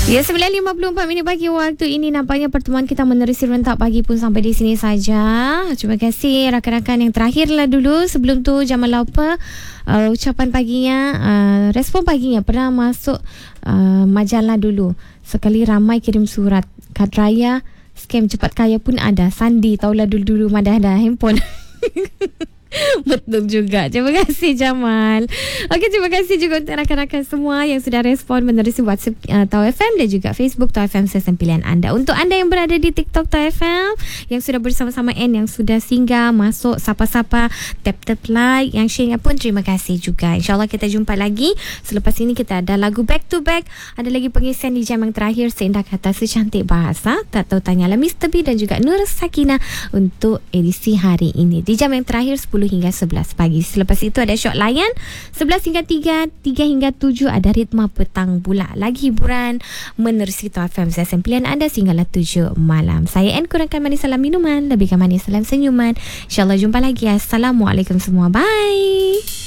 Ya, 9.54 minit pagi waktu ini. Nampaknya pertemuan kita menerusi rentak pagi pun sampai di sini saja. Terima kasih rakan-rakan yang terakhirlah dulu. Sebelum tu Jamal Laupa, ucapan paginya, respon paginya pernah masuk majalah dulu. Sekali ramai kirim surat. Kad raya, scam cepat kaya pun ada. Sandi, taulah dulu-dulu mana ada handphone. Betul juga. Terima kasih Jamal. Okey, terima kasih juga untuk rakan-rakan semua yang sudah respon menerusi WhatsApp Tau FM dan juga Facebook Tau FM, stesen pilihan anda. Untuk anda yang berada di TikTok Tau FM, yang sudah bersama-sama N, yang sudah singgah masuk, sapa-sapa, tap-tap like, yang share pun terima kasih juga. InsyaAllah kita jumpa lagi. Selepas ini kita ada lagu back to back. Ada lagi pengisian di jam yang terakhir, seindah kata secantik bahasa. Tak tahu tanyalah Mr. B dan juga Nur Sakina untuk edisi hari ini. Di jam yang terakhir 10 hingga 11 pagi. Selepas itu ada Syok Layan 11 hingga 3 hingga 7 ada Ritma Petang pula. Lagi hiburan menerusi Tau FM, stesen pilihan anda sehinggalah 7 malam. Saya N, kurangkan manis salam minuman, lebihkan manis salam senyuman. InsyaAllah jumpa lagi. Assalamualaikum semua. Bye.